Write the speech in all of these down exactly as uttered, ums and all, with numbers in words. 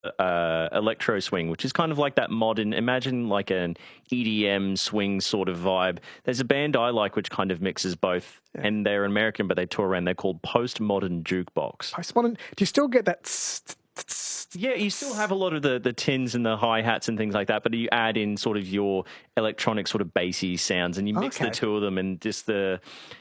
uh, electro swing, which is kind of like that modern, imagine like an E D M swing sort of vibe. There's a band I like which kind of mixes both, yeah. and they're American, but they tour around. They're called Postmodern Jukebox. Postmodern. Do you still get that? Tss, tss, yeah, you still have a lot of the, the tins and the hi-hats and things like that, but you add in sort of your electronic sort of bassy sounds, and you mix okay. the two of them, and just the...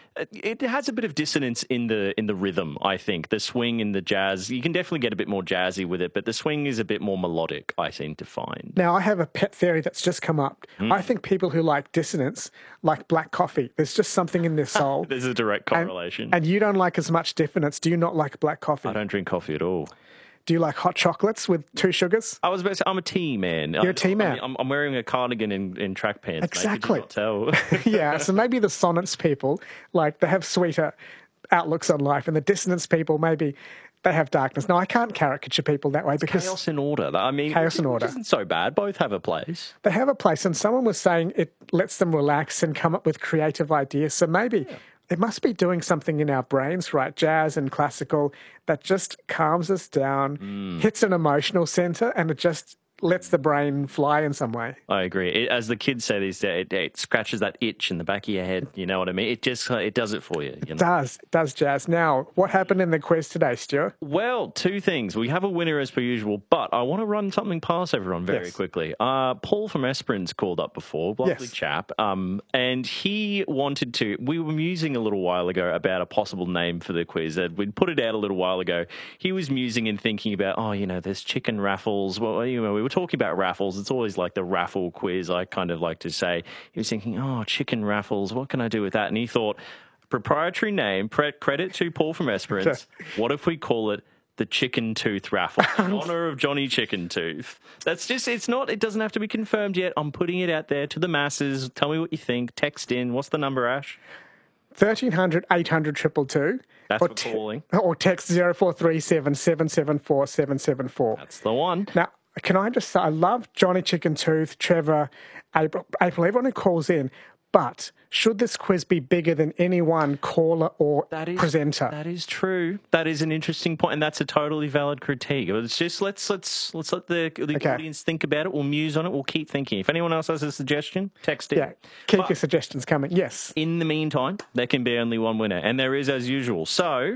It has a bit of dissonance in the in the rhythm, I think. The swing and the jazz, you can definitely get a bit more jazzy with it, but the swing is a bit more melodic, I seem to find. Now, I have a pet theory that's just come up. Mm. I think people who like dissonance like black coffee. There's just something in their soul. There's a direct correlation. And, and you don't like as much dissonance. Do you not like black coffee? I don't drink coffee at all. Do you like hot chocolates with two sugars? I was about to say, I'm a tea man. You're a tea man. I, I'm, I'm wearing a cardigan in, in track pants. Exactly. Mate. Could you not tell? Yeah, so maybe the sonnets people, like, they have sweeter outlooks on life, and the dissonance people, maybe they have darkness. No, I can't caricature people that way it's because... chaos and order. I mean, chaos and order. Which isn't so bad. Both have a place. They have a place, and someone was saying it lets them relax and come up with creative ideas. So maybe... Yeah. It must be doing something in our brains, right? Jazz and classical that just calms us down, mm. hits an emotional center, and it just lets the brain fly in some way. I agree. It, as the kids say these days, it, it scratches that itch in the back of your head. You know what I mean? It just it does it for you. you know? It does. It does, Jazz. Now, what happened in the quiz today, Stuart? Well, two things. We have a winner as per usual, but I want to run something past everyone very yes. quickly. Uh, Paul from Esperance called up before, lovely yes. chap, um, and he wanted to, we were musing a little while ago about a possible name for the quiz. Uh, we'd put it out a little while ago. He was musing and thinking about, oh, you know, there's chicken raffles. Well, you know, we were talking about raffles. It's always like the raffle quiz, I kind of like to say. He was thinking, oh, chicken raffles, what can I do with that? And he thought, proprietary name, pre- credit to Paul from Esperance, what if we call it the Chicken Tooth Raffle, in honour of Johnny Chicken Tooth? That's just, it's not, it doesn't have to be confirmed yet. I'm putting it out there to the masses. Tell me what you think. Text in. What's the number, Ash? thirteen hundred, eight hundred, two two two. That's or for calling. Te- or text zero four three seven, seven seven four, seven seven four. That's the one. Now, can I just say, I love Johnny Chicken Tooth, Trevor, April, April, everyone who calls in, but should this quiz be bigger than any one caller or that is, presenter? That is true. That is an interesting point, and that's a totally valid critique. It's just let's let's let's let the, the okay. audience think about it. We'll muse on it. We'll keep thinking. If anyone else has a suggestion, text it. Yeah, keep but your suggestions coming. Yes. In the meantime, there can be only one winner, and there is as usual. So,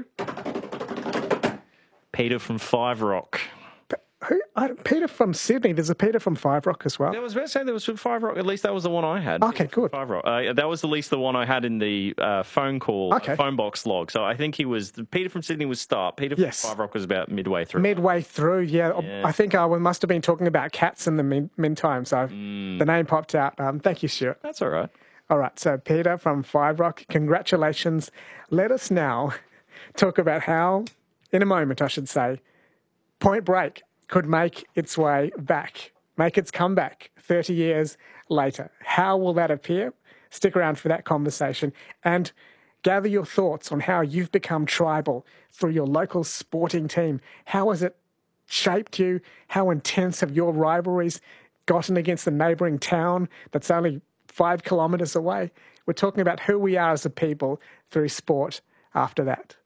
Peter from Five Rock. Who? I, Peter from Sydney. There's a Peter from Five Rock as well. I was about to say there was from Five Rock. At least that was the one I had. Okay, good. Five Rock. Uh, that was at least the one I had in the uh, phone call, okay. phone box log. So I think he was, Peter from Sydney was start. Peter from yes. Five Rock was about midway through. Midway through, yeah. yeah. I think I must have been talking about cats in the mean, meantime. So mm. the name popped out. Um, thank you, Stuart. That's all right. All right. So Peter from Five Rock, congratulations. Let us now talk about how, in a moment, I should say, Point Break could make its way back, make its comeback thirty years later. How will that appear? Stick around for that conversation and gather your thoughts on how you've become tribal through your local sporting team. How has it shaped you? How intense have your rivalries gotten against the neighbouring town that's only five kilometres away? We're talking about who we are as a people through sport after that.